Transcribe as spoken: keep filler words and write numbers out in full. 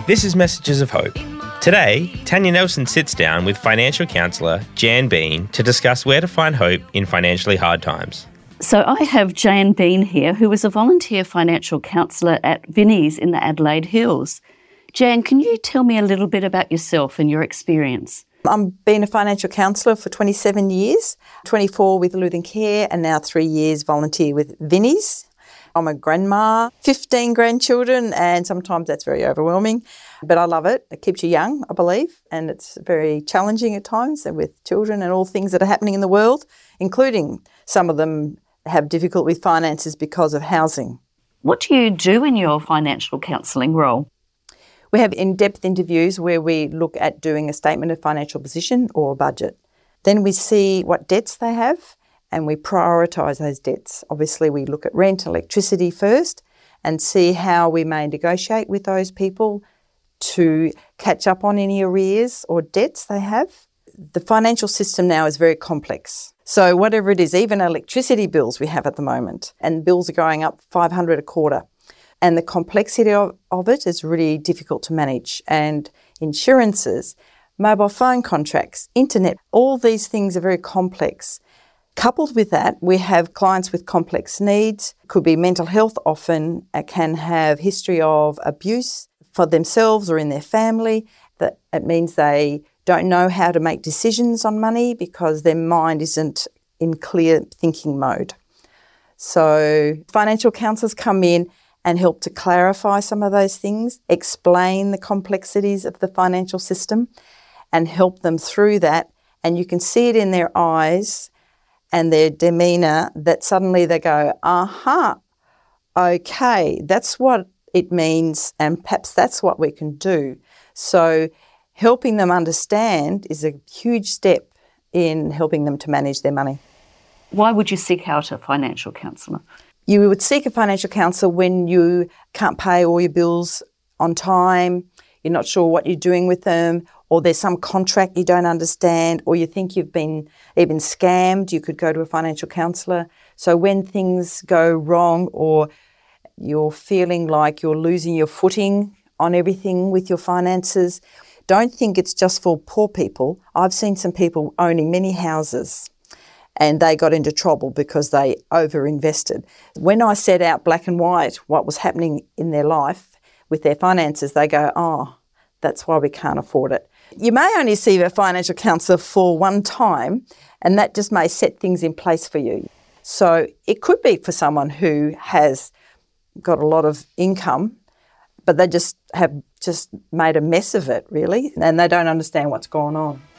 This is Messages of Hope. Today, Tanya Nelson sits down with financial counsellor Jan Bean to discuss where to find hope in financially hard times. So I have Jan Bean here, who is a volunteer financial counsellor at Vinnie's in the Adelaide Hills. Jan, can you tell me a little bit about yourself and your experience? I've been a financial counsellor for twenty-seven years, twenty-four with Luth and Care, and now three years volunteer with Vinnie's. I'm a grandma, fifteen grandchildren, and sometimes that's very overwhelming, but I love it. It keeps you young, I believe, and it's very challenging at times and with children and all things that are happening in the world, including some of them have difficulty with finances because of housing. What do you do in your financial counselling role? We have in-depth interviews where we look at doing a statement of financial position or a budget. Then we see what debts they have and we prioritise those debts. Obviously, we look at rent, electricity first and see how we may negotiate with those people to catch up on any arrears or debts they have. The financial system now is very complex. So whatever it is, even electricity bills we have at the moment, and bills are going up five hundred dollars a quarter. And the complexity of, of it is really difficult to manage. And insurances, mobile phone contracts, internet, all these things are very complex. Coupled with that, we have clients with complex needs, could be mental health often, uh, can have history of abuse for themselves or in their family. That it means they don't know how to make decisions on money because their mind isn't in clear thinking mode. So financial counsellors come in and help to clarify some of those things, explain the complexities of the financial system and help them through that. And you can see it in their eyes and their demeanour that suddenly they go, aha, okay, that's what it means and perhaps that's what we can do. So helping them understand is a huge step in helping them to manage their money. Why would you seek out a financial counsellor? You would seek a financial counsellor when you can't pay all your bills on time, you're not sure what you're doing with them, or there's some contract you don't understand, or you think you've been even scammed, you could go to a financial counsellor. So when things go wrong or you're feeling like you're losing your footing on everything with your finances, don't think it's just for poor people. I've seen some people owning many houses and they got into trouble because they overinvested. When I set out black and white what was happening in their life with their finances, they go, oh, that's why we can't afford it. You may only see a financial counsellor for one time and that just may set things in place for you. So it could be for someone who has got a lot of income, but they just have just made a mess of it, really, and they don't understand what's going on.